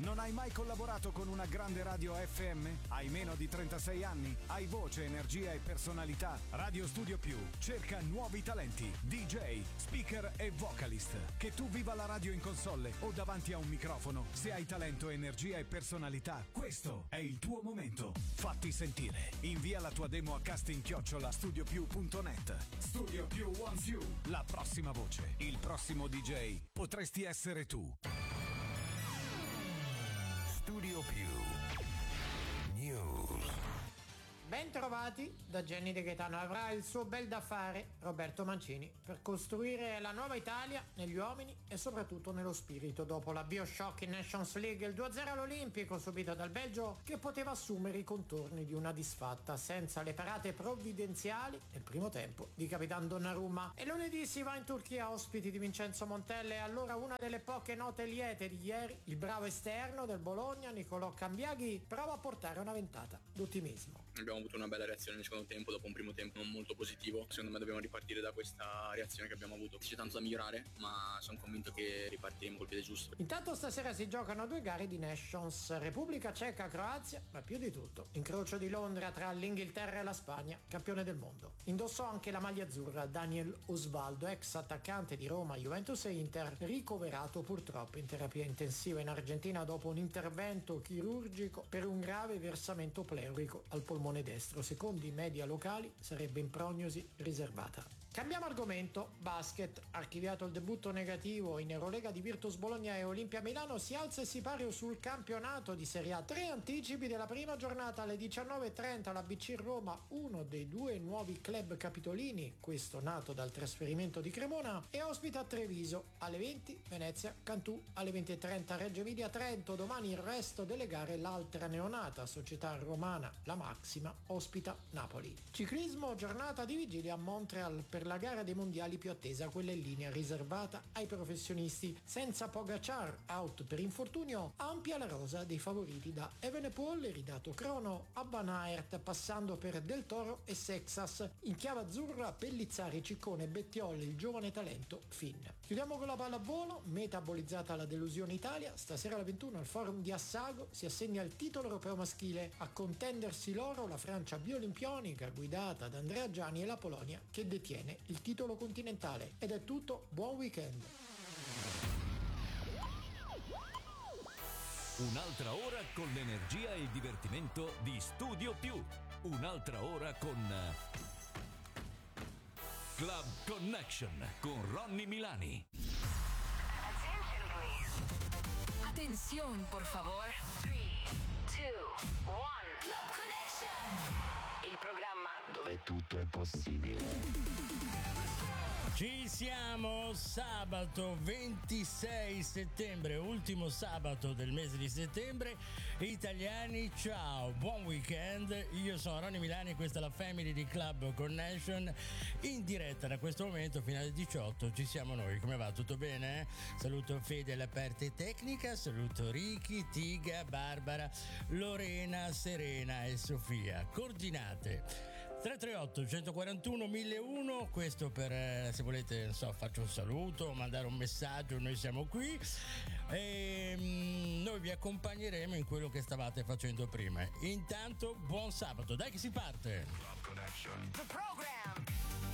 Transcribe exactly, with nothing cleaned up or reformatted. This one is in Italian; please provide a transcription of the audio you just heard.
Non hai mai collaborato con una grande radio F M? Hai meno di trentasei anni? Hai voce, energia e personalità? Radio Studio Più cerca nuovi talenti, D J, speaker e vocalist. Che tu viva la radio in console o davanti a un microfono, se hai talento, energia e personalità, questo è il tuo momento. Fatti sentire. Invia la tua demo a casting chiocciola studio più punto net. Studio Più wants you. La prossima voce, il prossimo D J potresti essere tu. Studio Più News. Ben trovati da Jenny De Gaetano. Avrà il suo bel da fare Roberto Mancini per costruire la nuova Italia negli uomini e soprattutto nello spirito, dopo la Bioshock in Nations League, il due a zero all'Olimpico subito dal Belgio, che poteva assumere i contorni di una disfatta senza le parate provvidenziali nel primo tempo di Capitan Donnarumma. E lunedì si va in Turchia ospiti di Vincenzo Montella, e allora una delle poche note liete di ieri, il bravo esterno del Bologna Nicolò Cambiaghi prova a portare una ventata d'ottimismo. Abbiamo avuto una bella reazione nel secondo tempo dopo un primo tempo non molto positivo. Secondo me dobbiamo ripartire da questa reazione che abbiamo avuto. C'è tanto da migliorare, ma sono convinto che ripartiremo col piede giusto. Intanto stasera si giocano due gare di Nations, Repubblica Ceca, Croazia, ma più di tutto incrocio di Londra tra l'Inghilterra e la Spagna, campione del mondo. Indossò anche la maglia azzurra Daniel Osvaldo, ex attaccante di Roma, Juventus e Inter, ricoverato purtroppo in terapia intensiva in Argentina dopo un intervento chirurgico per un grave versamento pleurico al polmone destro. Secondo i media locali sarebbe in prognosi riservata. Cambiamo argomento. Basket. Archiviato il debutto negativo in Eurolega di Virtus Bologna e Olimpia Milano, si alza e si pari sul campionato di Serie A. Tre anticipi della prima giornata alle diciannove e trenta. La B C Roma, uno dei due nuovi club capitolini, questo nato dal trasferimento di Cremona, e ospita a Treviso. Alle venti Venezia Cantù, alle venti e trenta Reggio Emilia Trento. Domani il resto delle gare. L'altra neonata società romana, la Maxima, ospita Napoli. Ciclismo, giornata di vigilia a Montreal per la gara dei mondiali più attesa, quella in linea riservata ai professionisti. Senza Pogacar, out per infortunio, ampia la rosa dei favoriti da Evenepoel, ridato crono, a Van Aert, passando per Del Toro e Sexas. In chiave azzurra Pellizzari, Ciccone, Bettiol, il giovane talento Finn. Chiudiamo con la pallavolo. Metabolizzata la delusione Italia, stasera alle ventuno al forum di Assago si assegna il titolo europeo maschile. A contendersi l'oro la Francia biolimpionica guidata da Andrea Gianni e la Polonia che detiene il titolo continentale. Ed è tutto, buon weekend. Un'altra ora con l'energia e il divertimento di Studio Più. Un'altra ora con Club Connection con Ronny Milani. Atención, por favor. tre, due, uno. Club Connection. Il programma dove tutto è possibile. Ci siamo, sabato ventisei settembre, ultimo sabato del mese di settembre. Italiani, ciao, buon weekend. Io sono Ronny Milani e questa è la Family di Club Connection, in diretta da questo momento fino alle diciotto. Ci siamo noi, come va? Tutto bene? Saluto Fede alla parte tecnica, saluto Ricky, Tiga, Barbara, Lorena, Serena e Sofia. Coordinate tre tre otto uno quattro uno mille uno, questo per eh, se volete, non so, faccio un saluto, mandare un messaggio, noi siamo qui e mm, noi vi accompagneremo in quello che stavate facendo prima. Intanto buon sabato, dai che si parte. The program.